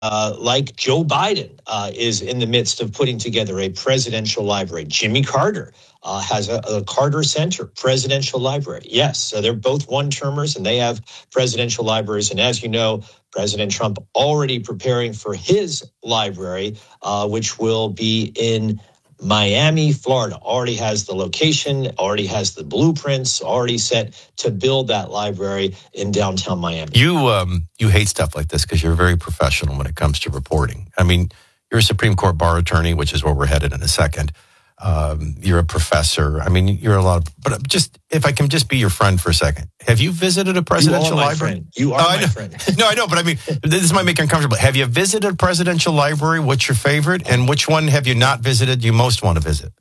like Joe Biden is in the midst of putting together a presidential library. Jimmy Carter has a Carter Center presidential library. Yes, so they're both one-termers, and they have presidential libraries. And as you know, President Trump already preparing for his library, which will be in Miami, Florida. Already has the location, already has the blueprints, already set to build that library in downtown Miami. You hate stuff like this because you're very professional when it comes to reporting. I mean, you're a Supreme Court bar attorney, which is where we're headed in a second. You're a professor. I mean, you're a lot of, but just, if I can just be your friend for a second. Have you visited a presidential library? Friend. You are my friend. No, I know, but I mean, this might make you uncomfortable. Have you visited a presidential library? What's your favorite? And which one have you not visited you most want to visit?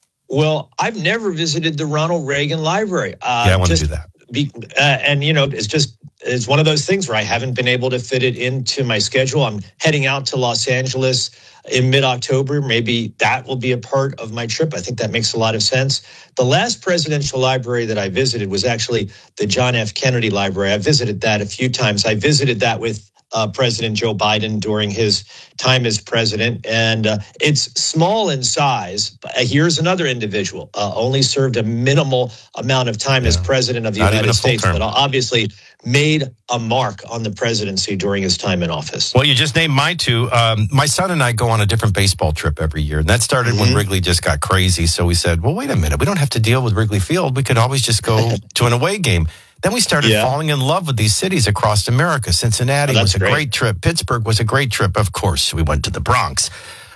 Well, I've never visited the Ronald Reagan Library. I want to do that. And, you know, it's one of those things where I haven't been able to fit it into my schedule. I'm heading out to Los Angeles in mid-October. Maybe that will be a part of my trip. I think that makes a lot of sense. The last presidential library that I visited was actually the John F. Kennedy Library. I visited that a few times. I visited that with President Joe Biden during his time as president. And it's small in size. Here's another individual, only served a minimal amount of time as president of the United States, but obviously made a mark on the presidency during his time in office. Well, you just named my two. My son and I go on a different baseball trip every year. And that started when Wrigley just got crazy. So we said, well, wait a minute. We don't have to deal with Wrigley Field. We could always just go to an away game. Then we started falling in love with these cities across America. Cincinnati was a great trip. Pittsburgh was a great trip. Of course, we went to the Bronx.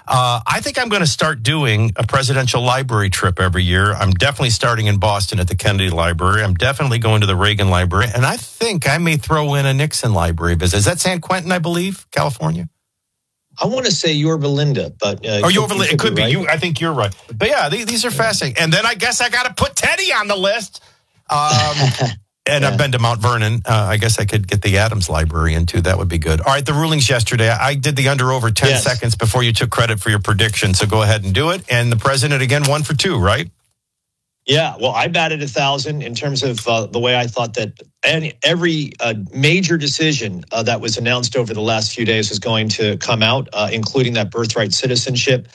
I think I'm going to start doing a presidential library trip every year. I'm definitely starting in Boston at the Kennedy Library. I'm definitely going to the Reagan Library. And I think I may throw in a Nixon Library visit. Is that San Quentin, I believe, California? I want to say Yorba Linda, but Yorba Linda. It could be. Right. I think you're right. But yeah, these are fascinating. And then I guess I got to put Teddy on the list. And I've been to Mount Vernon. I guess I could get the Adams Library into. That would be good. All right, the rulings yesterday. I did the under-over 10 seconds before you took credit for your prediction, so go ahead and do it. And the president, again, 1 for 2, right? Yeah, well, I batted 1,000 in terms of the way I thought that every major decision that was announced over the last few days was going to come out, including that birthright citizenship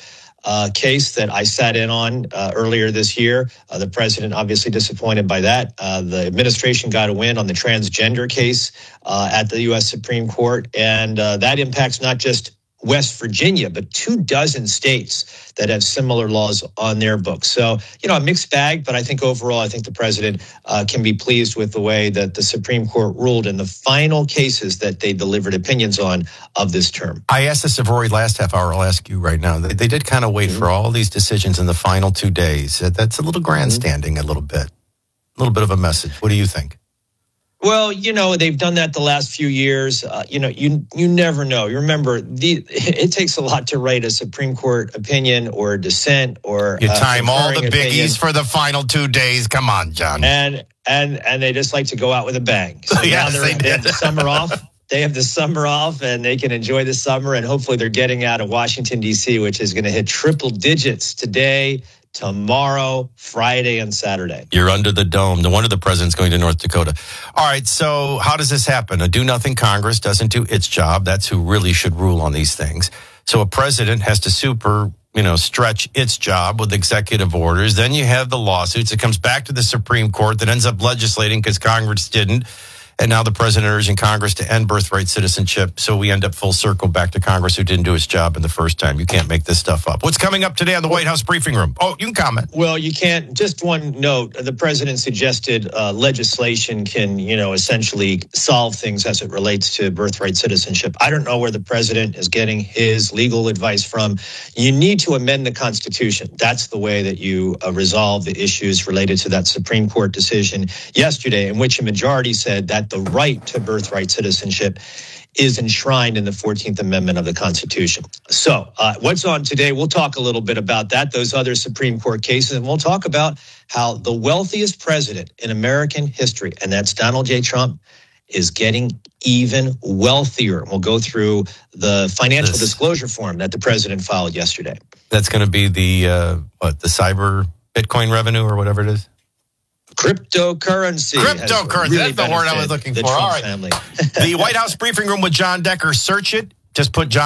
case that I sat in on earlier this year. The president obviously disappointed by that. The administration got a win on the transgender case at the U.S. Supreme Court. And that impacts not just West Virginia, but 24 states that have similar laws on their books. So, you know, a mixed bag, but I think overall, I think the president can be pleased with the way that the Supreme Court ruled in the final cases that they delivered opinions on of this term. I asked this of Rory last half hour. I'll ask you right now. They did kind of wait for all these decisions in the final 2 days. That's a little grandstanding, a little bit of a message. What do you think? Well, you know, they've done that the last few years. You know, you never know. You remember, it takes a lot to write a Supreme Court opinion or a dissent or you time all the biggies for the final 2 days. Come on, John. And they just like to go out with a bang. So yes, now they have the summer off. They have the summer off, and they can enjoy the summer. And hopefully, they're getting out of Washington D.C., which is going to hit triple digits today, tomorrow, Friday, and Saturday. You're under the dome. No wonder the president's going to North Dakota. All right, so how does this happen? A do-nothing Congress doesn't do its job. That's who really should rule on these things. So a president has to stretch its job with executive orders. Then you have the lawsuits. It comes back to the Supreme Court that ends up legislating because Congress didn't. And now the president urging Congress to end birthright citizenship. So we end up full circle back to Congress who didn't do its job in the first time. You can't make this stuff up. What's coming up today on the White House briefing room? Oh, you can comment. Well, you can't. Just one note. The president suggested legislation can, essentially solve things as it relates to birthright citizenship. I don't know where the president is getting his legal advice from. You need to amend the Constitution. That's the way that you resolve the issues related to that Supreme Court decision yesterday, in which a majority said that the right to birthright citizenship is enshrined in the 14th Amendment of the Constitution. So what's on today, we'll talk a little bit about that, those other Supreme Court cases, and we'll talk about how the wealthiest president in American history, and that's Donald J. Trump, is getting even wealthier. We'll go through the financial disclosure form that the president filed yesterday. That's going to be the cyber Bitcoin revenue or whatever it is? Cryptocurrency. That's the word I was looking for. All right. Family. The White House briefing room with John Decker. Search it. Just put John